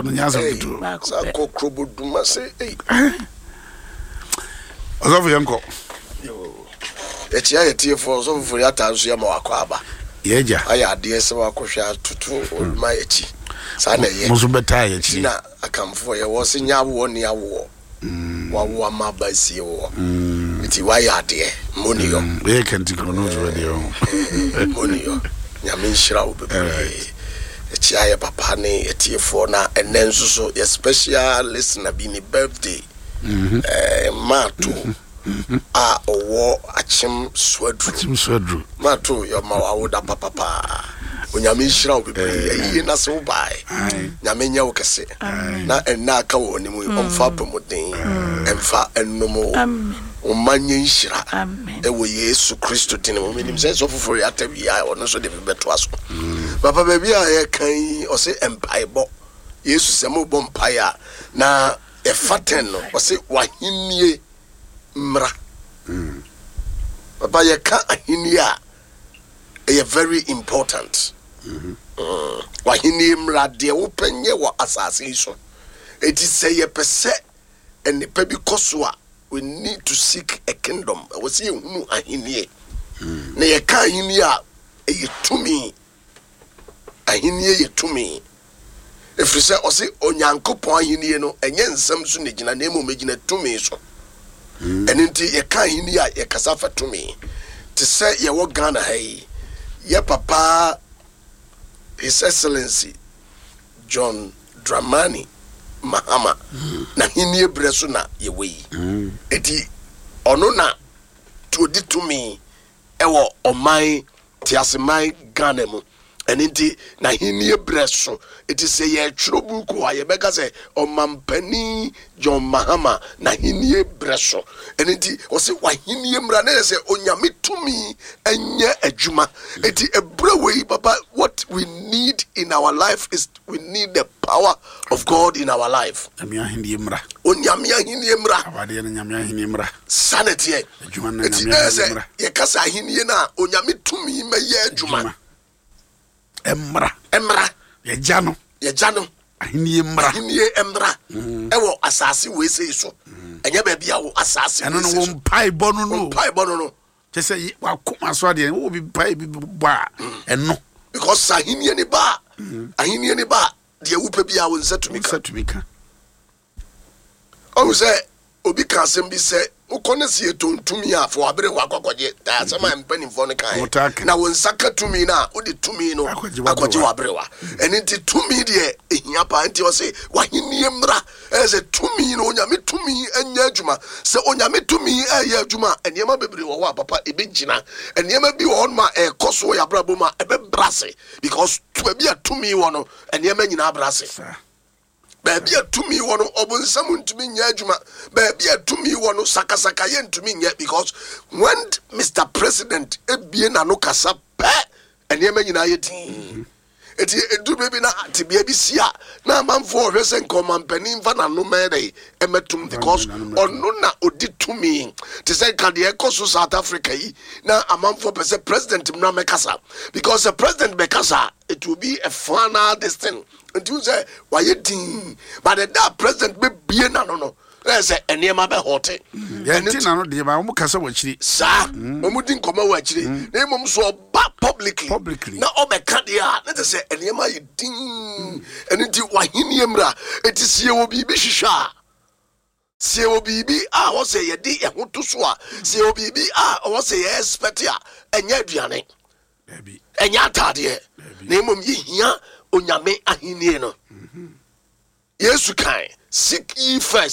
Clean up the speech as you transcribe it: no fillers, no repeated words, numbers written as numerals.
on Yazoo. Sako Kroboduma say, Of Yanko. A chair for some for your times, Yamakwaba. Yeja, I had dear Sawakosha to my echi. Sana Musubeta, China, I come for you was in your 1 year war. Wama by sea war. It's why I dear Munio. They can't take on radio. Munio. Yamin Shroud. A chia papane, a tear for now, and then so a special listener being a birthday. Matu. Ah, or war a chim swedru. Matu, your mawa papa. When Yamin Shroud be a year so by Yamenya Okase. Na and na kawo ni mu on fa promoting and fa and no more. O manye shira. E wo Yesu Kristo tin mo menim sense of for ya tabi ya ono so de beto aso. Papa baby a kan o se empaibo. Yesu se mo bom paia na e faten no o se wahinie mra. Papa ye ka ahini a e very important. Wahini mra de openye wa asase so. It is say ye pese and pebi koswa. We need to seek a kingdom. I was saying no ahini. Na ye ka ahini a ye tumi. Ahini ye tumi. If you say o say onyankopon ahini no enye nsam so ne gina na emo megina tumi so. Enti ye ka ahini a ye kasa fa tumi. To say ye wo Ghana hai. Ye papa His Excellency John Dramani Mahama na hinie breso na ye wei eti ono na to di to me ewo oman tiaseman Ghana mu enti na hinie breso eti say ye twro buku a ye beka say omampani John Mahama na hinie breso enti o se wa hinie mra na say onyame tumi enye adwuma eti ebrewei baba. What we need in our life is we need the power of God in our life. Onyamia hindi mra abade na nyamia hindi mra sanity adwuma na nyamia mra ye kasa hindi na onyame tumi meye adwuma emra ye jano ahini emra ewo asase we say so enye ba bia wo asase eno no mpai bono no chese wa kuma so ade wo bi pai bi ba eno because ahini ni ba de wupa bia wo nsatumika o say obi kan sem bi say ukone sie tontumi afo abere kwa kwakwaje da sama mpani mfone kan na won saka tumi na odi tumi no akwaje wabere wa enti tumi de ehia pa enti o se wahini mra eze tumi no onyame tumi anya adwuma se onyame tumi aya adwuma eniema bebre wo wa papa ebegina eniema bi wo ma ekoso ya brabo ma ebe brase because to be a tumi wo no eniema nyina brase baby atumi wono obonsam ntumi nya adwuma baby atumi wono sakasaka ye ntumi nya because when Mr. President ebie na no kasa pe enema nyina ye tin eti edu baby na tibia bi sia na amanfo ohwese nkomampani mfa na no mede emetum because onu na odi tumi te say kan de ekoso South Africa yi na amanfo pese president mna mekasa because the president bekasa it will be a final destiny. And you say, why you think? But that president be bien no. Let's say, and near my hotel. And no, dear, my mukasa watching. Sir, Mumudin come watching. They mum so publicly. Now, Obecadia, let us say, and near my ding. And into Wahiniamra, it is your bishisha. See, OBB, I was say, a day, and what to swa. See, OBB, I was say, yes, Petia, and yet, Diane. And yata, dear. Name of ye here. Onyame ahini no. Yesu kai seek ye first